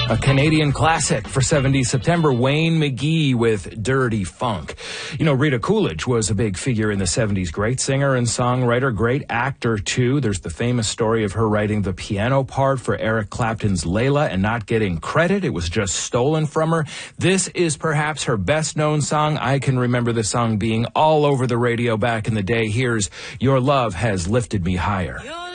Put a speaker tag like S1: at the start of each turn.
S1: A Canadian classic for 70s September, Wayne McGee with Dirty Funk. You know, Rita Coolidge was a big figure in the 70s. Great singer and songwriter, great actor, too. There's the famous story of her writing the piano part for Eric Clapton's Layla and not getting credit. It was just stolen from her. This is perhaps her best-known song. I can remember this song being all over the radio back in the day. Here's Your Love Has Lifted Me Higher.